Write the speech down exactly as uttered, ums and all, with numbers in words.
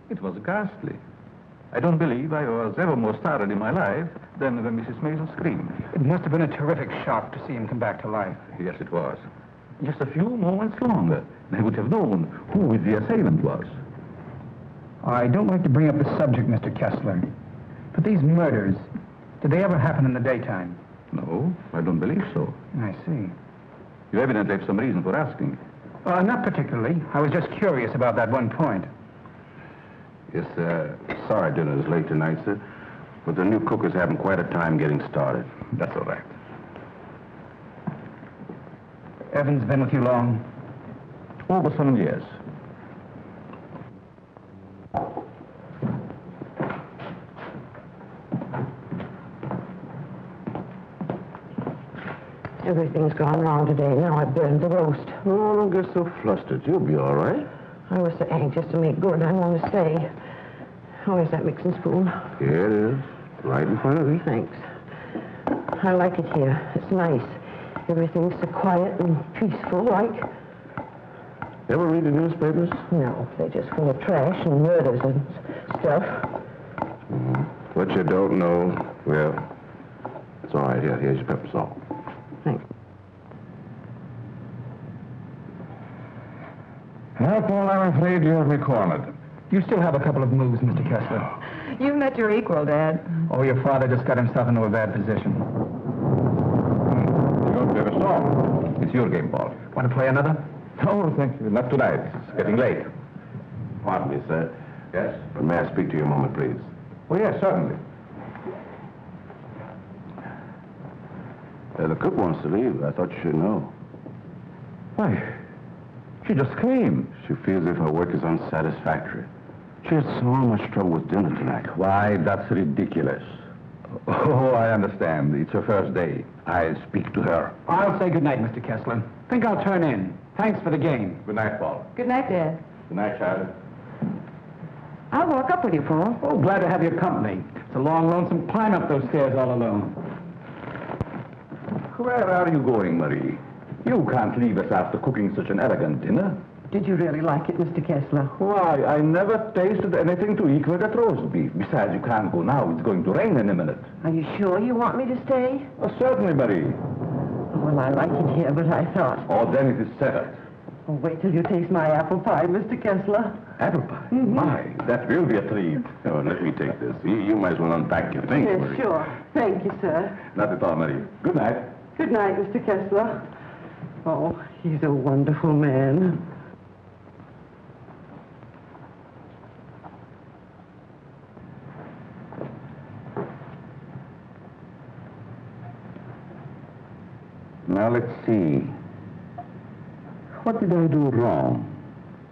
It was ghastly. I don't believe I was ever more startled in my life than when Missus Mason screamed. It must have been a terrific shock to see him come back to life. Yes, it was. Just a few moments longer, and I would have known who the assailant was. I don't like to bring up the subject, Mister Kessler, but these murders, did they ever happen in the daytime? No, I don't believe so. I see. You evidently have some reason for asking. Uh, not particularly. I was just curious about that one point. Yes, uh, sorry dinner is late tonight, sir. But the new cook is having quite a time getting started. That's all right. Evans been with you long? Over some years. Everything's gone wrong today. Now I burned the roast. Oh, don't get so flustered. You'll be all right. I was so anxious to make good. I want to stay. Oh, is that mixing spoon? Here it is. Right in front of you. Thanks. I like it here. It's nice. Everything's so quiet and peaceful, like. Ever read the newspapers? No, they're just full of trash and murders and stuff. Mm-hmm. What you don't know, well, it's all right. Here, here's your pepper salt. Thanks. Well, Paul, I'm afraid you have me cornered. You still have a couple of moves, Mister Kessler. You've met your equal, Dad. Oh, your father just got himself into a bad position. You don't have a song. It's your game, Paul. Want to play another? No, thank you. Not tonight. It's getting late. Pardon me, sir. Yes? But may I speak to you a moment, please? Oh, yes, certainly. Uh, the cook wants to leave. I thought you should know. Why, she just came. She feels as if her work is unsatisfactory. She had so much trouble with dinner tonight. Why, that's ridiculous. Oh, I understand. It's her first day. I'll speak to her. I'll say goodnight, Mister Kessler. Think I'll turn in. Thanks for the game. Good night, Paul. Good night, Dad. Good night, Charlie. I'll walk up with you, Paul. Oh, glad to have your company. It's a long, lonesome climb up those stairs all alone. Where are you going, Marie? You can't leave us after cooking such an elegant dinner. Did you really like it, Mister Kessler? Why, I never tasted anything to equal that roast beef. Besides, you can't go now. It's going to rain in a minute. Are you sure you want me to stay? Oh, certainly, Marie. Well, I like it here, but I thought... Oh, then it is settled. Oh, wait till you taste my apple pie, Mister Kessler. Apple pie? Mm-hmm. My, that will be a treat. Oh, let me take this. You, you might as well unpack your things, Yes, Marie. sure. Thank you, sir. Not at all, Marie. Good night. Good night, Mister Kessler. Oh, he's a wonderful man. Now, let's see. What did I do wrong?